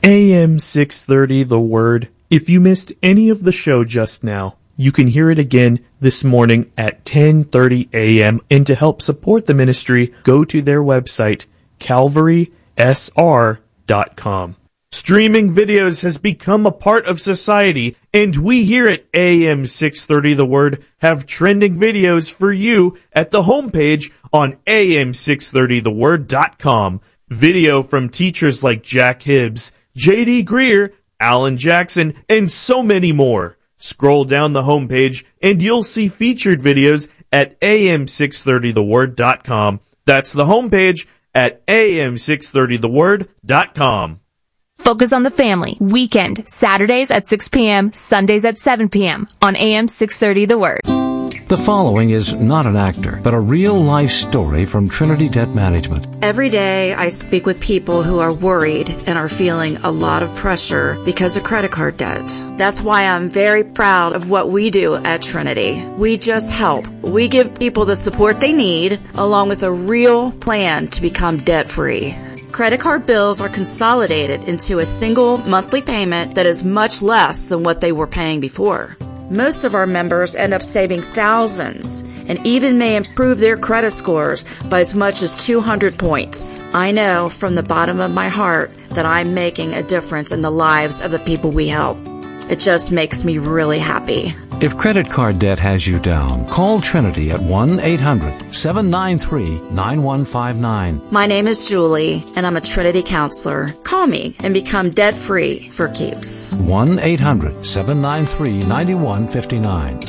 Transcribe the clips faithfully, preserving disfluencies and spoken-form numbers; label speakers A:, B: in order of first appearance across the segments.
A: A M six thirty, The Word. If you missed any of the show just now, you can hear it again this morning at ten thirty a.m. And to help support the ministry, go to their website, calvary s r dot com. Streaming videos has become a part of society, and we here at A M six thirty The Word have trending videos for you at the homepage on A M six thirty the word dot com. Video from teachers like Jack Hibbs, J D Greer, Alan Jackson, and so many more. Scroll down the homepage and you'll see featured videos at A M six thirty the word dot com. That's the homepage at A M six thirty the word dot com.
B: Focus on the Family, weekend, Saturdays at six p.m., Sundays at seven p.m. on A M six thirty The Word.
C: The following is not an actor, but a real-life story from Trinity Debt Management.
D: Every day I speak with people who are worried and are feeling a lot of pressure because of credit card debt. That's why I'm very proud of what we do at Trinity. We just help. We give people the support they need, along with a real plan to become debt-free. Credit card bills are consolidated into a single monthly payment that is much less than what they were paying before. Most of our members end up saving thousands and even may improve their credit scores by as much as two hundred points. I know from the bottom of my heart that I'm making a difference in the lives of the people we help. It just makes me really happy.
C: If credit card debt has you down, call Trinity at one eight hundred seven nine three nine one five nine.
D: My name is Julie, and I'm a Trinity counselor. Call me and become debt-free for keeps.
C: one eight hundred seven nine three nine one five nine.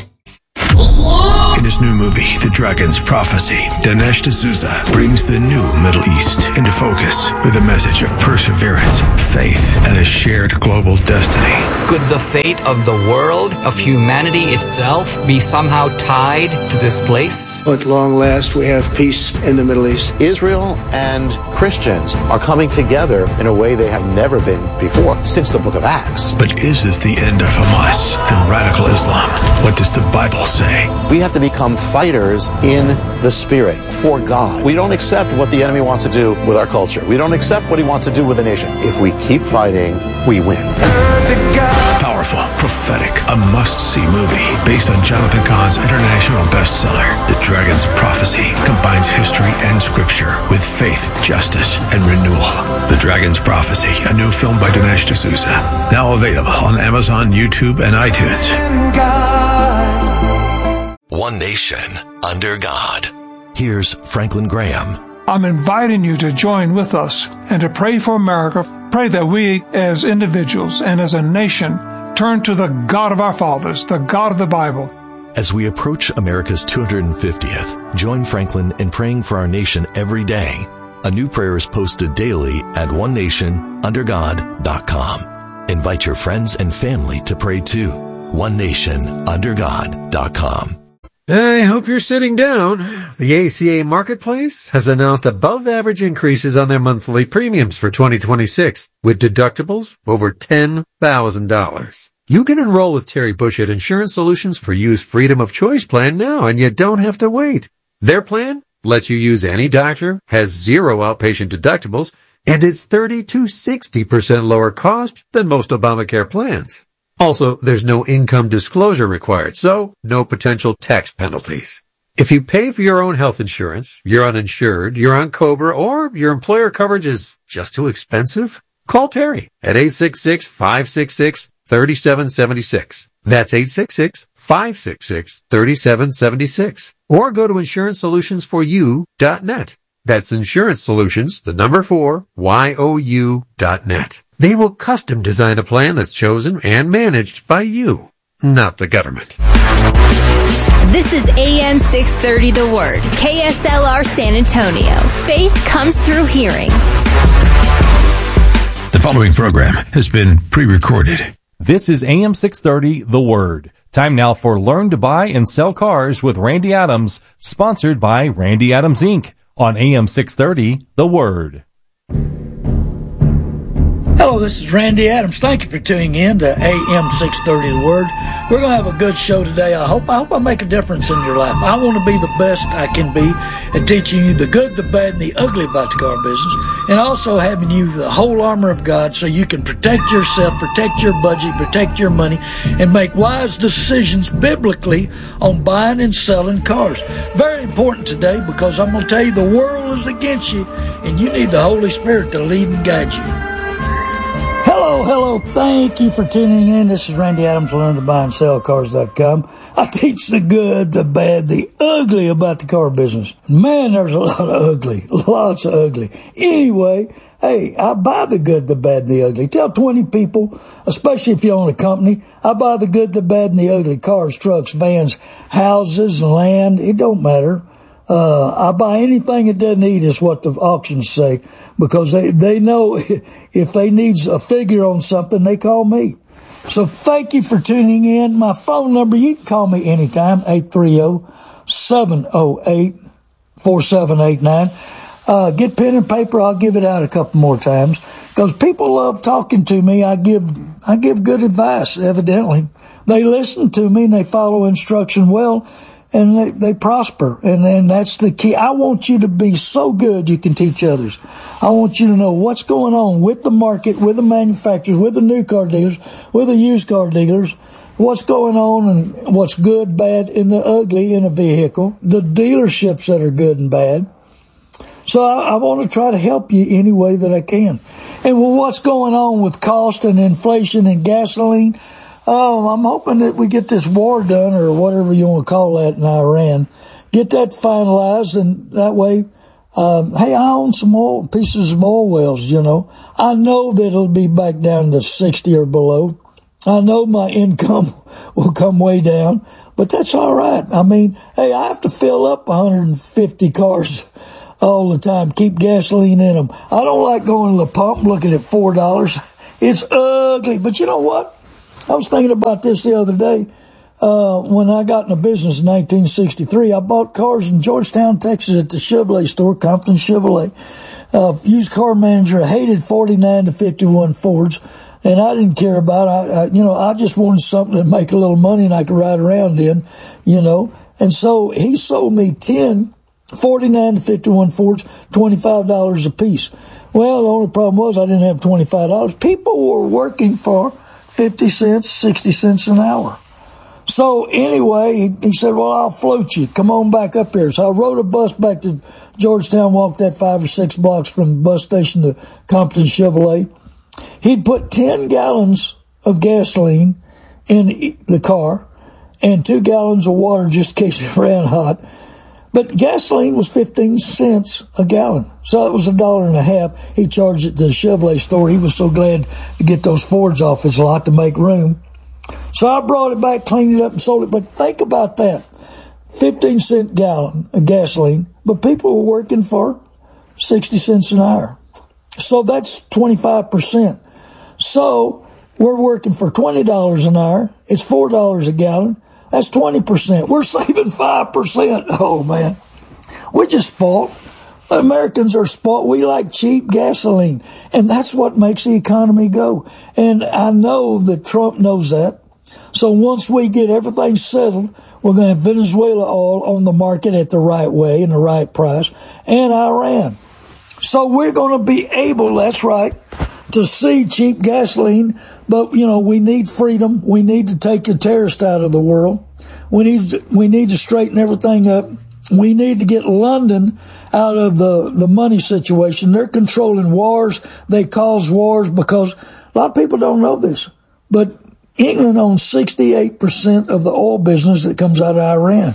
E: In his new movie, The Dragon's Prophecy, Dinesh D'Souza brings the new Middle East into focus with a message of perseverance, faith, and a shared global destiny.
F: Could the fate of the world, of humanity itself, be somehow tied to this place?
G: At long last, we have peace in the Middle East.
H: Israel and Christians are coming together in a way they have never been before since the book of Acts.
E: But is this the end of Hamas and radical Islam? What does the Bible say?
H: We have to become fighters in the Spirit for God. We don't accept what the enemy wants to do with our culture. We don't accept what he wants to do with the nation. If we keep fighting, we win.
E: Powerful, prophetic, a must-see movie based on Jonathan Cahn's international bestseller. The Dragon's Prophecy combines history and scripture with faith, justice, and renewal. The Dragon's Prophecy, a new film by Dinesh D'Souza. Now available on Amazon, YouTube, and iTunes.
I: One nation, under God. Here's Franklin Graham.
J: I'm inviting you to join with us and to pray for America. Pray that we, as individuals and as a nation, turn to the God of our fathers, the God of the Bible.
I: As we approach America's two hundred fiftieth, join Franklin in praying for our nation every day. A new prayer is posted daily at one nation under god dot com. Invite your friends and family to pray too. one nation under god dot com.
K: I hope you're sitting down. The A C A Marketplace has announced above-average increases on their monthly premiums for twenty twenty-six, with deductibles over ten thousand dollars. You can enroll with Terry Bushett Insurance Solutions for You's Freedom of Choice plan now, and you don't have to wait. Their plan lets you use any doctor, has zero outpatient deductibles, and it's thirty to sixty percent lower cost than most Obamacare plans. Also, there's no income disclosure required, so no potential tax penalties. If you pay for your own health insurance, you're uninsured, you're on COBRA, or your employer coverage is just too expensive, call Terry at eight six six, five six six, three seven seven six. That's eight six six, five six six, three seven seven six. Or go to insurance solutions for you dot net. That's Insurance Solutions, the number four, Y O U dot net. They will custom design a plan that's chosen and managed by you, not the government.
B: This is A M six thirty The Word, K S L R San Antonio. Faith comes through hearing.
E: The following program has been pre-recorded.
L: This is A M six thirty The Word. Time now for Learn to Buy and Sell Cars with Randy Adams, sponsored by Randy Adams Incorporated on A M six thirty The Word.
M: Hello, this is Randy Adams. Thank you for tuning in to A M six thirty The Word. We're going to have a good show today. I hope I hope I make a difference in your life. I want to be the best I can be at teaching you the good, the bad, and the ugly about the car business, and also having you the whole armor of God so you can protect yourself, protect your budget, protect your money, and make wise decisions biblically on buying and selling cars. Very important today because I'm going to tell you the world is against you, and you need the Holy Spirit to lead and guide you. Hello, hello. Thank you for tuning in. This is Randy Adams, learn to buy and sell cars dot com. I teach the good, the bad, the ugly about the car business. Man, there's a lot of ugly, lots of ugly. Anyway, hey, I buy the good, the bad, and the ugly. Tell twenty people, especially if you own a company, I buy the good, the bad, and the ugly. Cars, trucks, vans, houses, land. It don't matter. Uh, I buy anything it doesn't need is what the auctions say, because they, they know if they need a figure on something, they call me. So thank you for tuning in. My phone number, you can call me anytime, eight three zero, seven zero eight, four seven eight nine. Uh, get pen and paper. I'll give it out a couple more times because people love talking to me. I give, I give good advice, evidently. They listen to me and they follow instruction well. And they, they prosper, and, and that's the key. I want you to be so good you can teach others. I want you to know what's going on with the market, with the manufacturers, with the new car dealers, with the used car dealers, what's going on and what's good, bad, and the ugly in a vehicle, the dealerships that are good and bad. So I, I want to try to help you any way that I can. And well, what's going on with cost and inflation and gasoline? Oh, I'm hoping that we get this war done, or whatever you want to call that, in Iran. Get that finalized, and that way, um, hey, I own some oil, pieces of oil wells, you know. I know that it'll be back down to sixty or below. I know my income will come way down, but that's all right. I mean, hey, I have to fill up one hundred fifty cars all the time, keep gasoline in them. I don't like going to the pump looking at four dollars. It's ugly, but you know what? I was thinking about this the other day. Uh, when I got in the business in nineteen sixty-three, I bought cars in Georgetown, Texas at the Chevrolet store, Compton Chevrolet. Uh, used car manager, hated forty-nine to fifty-one Fords, and I didn't care about it. I, I, you know, I just wanted something to make a little money and I could ride around in, you know. And so he sold me ten forty-nine to fifty-one Fords, twenty-five dollars a piece. Well, the only problem was I didn't have twenty-five dollars. People were working for fifty cents, sixty cents an hour. So anyway, he, he said, well, I'll float you. Come on back up here. So I rode a bus back to Georgetown, walked that five or six blocks from the bus station to Compton Chevrolet. He'd put ten gallons of gasoline in the car and two gallons of water just in case it ran hot. But gasoline was fifteen cents a gallon. So it was a dollar and a half. He charged it to the Chevrolet store. He was so glad to get those Fords off his lot to make room. So I brought it back, cleaned it up, and sold it. But think about that. fifteen cent gallon of gasoline. But people were working for sixty cents an hour. So that's twenty-five percent. So we're working for twenty dollars an hour. It's four dollars a gallon. That's twenty percent. We're saving five percent. Oh, man. We're just spoiled. Americans are spoiled. We like cheap gasoline. And that's what makes the economy go. And I know that Trump knows that. So once we get everything settled, we're going to have Venezuela oil on the market at the right way and the right price, and Iran. So we're going to be able, that's right, to see cheap gasoline. But, you know, we need freedom. We need to take the terrorists out of the world. We need to, we need to straighten everything up. We need to get London out of the, the money situation. They're controlling wars. They cause wars because a lot of people don't know this. But England owns sixty-eight percent of the oil business that comes out of Iran.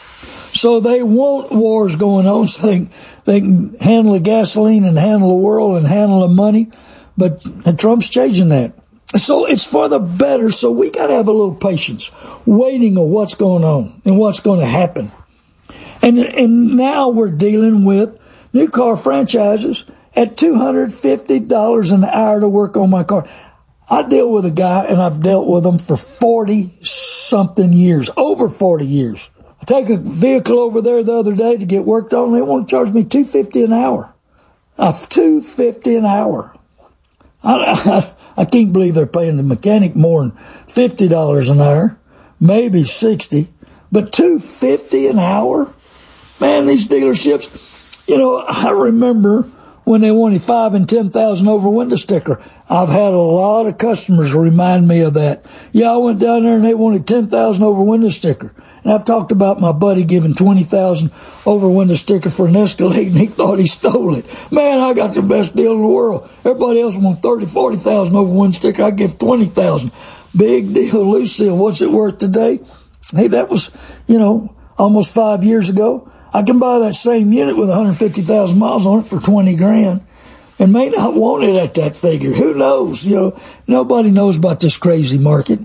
M: So they want wars going on so they, they can handle the gasoline and handle the world and handle the money. But Trump's changing that. So it's for the better. So we got to have a little patience, waiting on what's going on and what's going to happen. And and now we're dealing with new car franchises at two hundred fifty dollars an hour to work on my car. I deal with a guy, and I've dealt with him for forty-something years, over forty years. I take a vehicle over there the other day to get worked on, and they want to charge me two hundred fifty dollars an hour. Uh, two hundred fifty dollars an hour. I, I, I can't believe they're paying the mechanic more than fifty dollars an hour, maybe sixty, but two hundred fifty dollars an hour? Man, these dealerships, you know, I remember when they wanted five and ten thousand over window sticker. I've had a lot of customers remind me of that. Yeah, I went down there and they wanted ten thousand over window sticker. And I've talked about my buddy giving twenty thousand over window sticker for an Escalade, and he thought he stole it. Man, I got the best deal in the world. Everybody else wants thirty, forty thousand over window sticker. I give twenty thousand. Big deal. Lucille, what's it worth today? Hey, that was, you know, almost five years ago. I can buy that same unit with one hundred fifty thousand miles on it for twenty grand. And may not want it at that figure. Who knows? You know, nobody knows about this crazy market.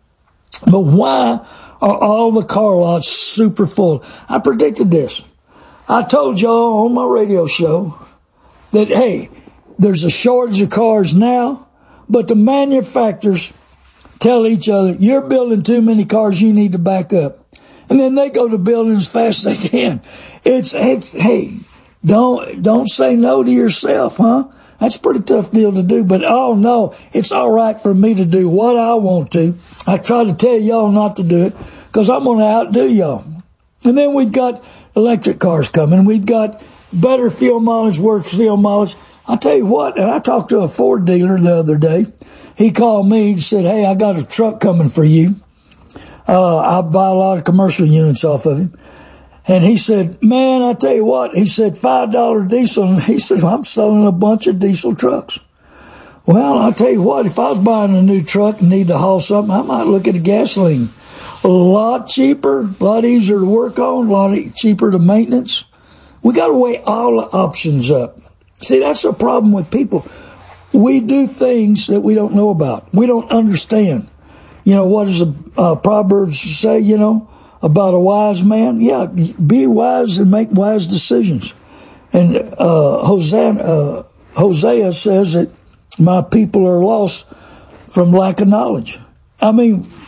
M: But why are all the car lots super full? I predicted this. I told y'all on my radio show that, hey, there's a shortage of cars now, but the manufacturers tell each other, you're building too many cars, you need to back up. And then they go to building as fast as they can. It's, it's hey, Don't don't say no to yourself, huh? That's a pretty tough deal to do, but oh no, it's all right for me to do what I want to. I try to tell y'all not to do it because I'm going to outdo y'all. And then we've got electric cars coming. We've got better fuel mileage, worse fuel mileage. I tell you what, and I talked to a Ford dealer the other day. He called me and said, hey, I got a truck coming for you. Uh, I buy a lot of commercial units off of him. And he said, man, I tell you what, he said five dollars diesel. And he said, well, I'm selling a bunch of diesel trucks. Well, I'll tell you what, if I was buying a new truck and need to haul something, I might look at a gasoline. A lot cheaper, a lot easier to work on, a lot cheaper to maintenance. We got to weigh all the options up. See, that's the problem with people. We do things that we don't know about. We don't understand. You know, what does the uh, Proverbs say, you know? About a wise man? Yeah, be wise and make wise decisions. And uh, Hosea, uh, Hosea says that my people are lost from lack of knowledge. I mean,